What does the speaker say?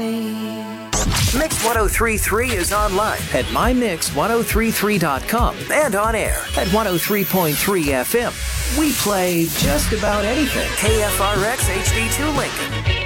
me. Mix 1033 is online at mymix1033.com and on air at 103.3 FM. We play just about anything. KFRX HD2 Lincoln.